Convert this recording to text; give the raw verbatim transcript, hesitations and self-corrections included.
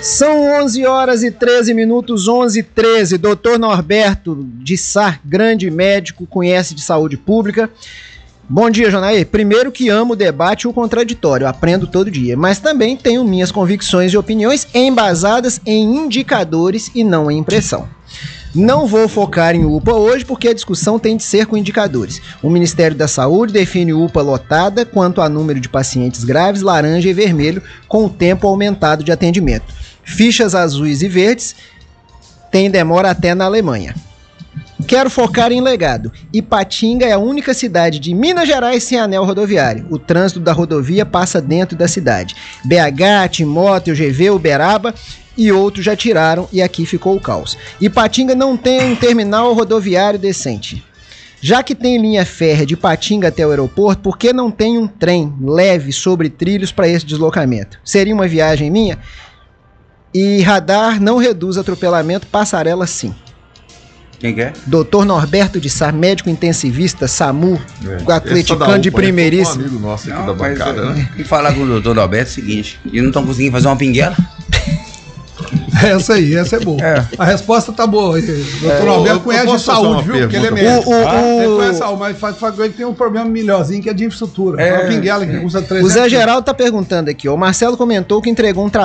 São onze horas e treze minutos, onze e treze. doutor Norberto de Sá, grande médico, conhece de saúde pública. Bom dia, Jonair. Primeiro que amo o debate e o contraditório, aprendo todo dia, mas também tenho minhas convicções e opiniões embasadas em indicadores e não em impressão. Não vou focar em U P A hoje porque a discussão tem de ser com indicadores. O Ministério da Saúde define U P A lotada quanto a número de pacientes graves, laranja e vermelho, com o tempo aumentado de atendimento. Fichas azuis e verdes tem demora até na Alemanha. Quero focar em legado. Ipatinga é a única cidade de Minas Gerais sem anel rodoviário. O trânsito da rodovia passa dentro da cidade. B H, Timóteo, G V, Uberaba e outros já tiraram e aqui ficou o caos. Ipatinga não tem um terminal rodoviário decente. Já que tem linha férrea de Ipatinga até o aeroporto, por que não tem um trem leve sobre trilhos para esse deslocamento? Seria uma viagem minha? E radar não reduz atropelamento, passarela sim. Quem que é? doutor Norberto de Sá, médico intensivista, SAMU, é. atleticano de primeiríssimo. Um amigo nosso aqui não, da bancada, eu, né? E falar com o doutor Norberto é o seguinte, eles não estão conseguindo fazer uma pinguela? Essa aí, essa é boa. É. A resposta tá boa. O doutor é, Norberto conhece de saúde, viu? Porque ele é médico. O, o, tá? o... Ele conhece saúde, mas faz, faz, ele tem um problema melhorzinho que é de infraestrutura. É uma pinguela que custa trezentos. O Zé Geraldo tá perguntando aqui, ó, o Marcelo comentou que entregou um trabalho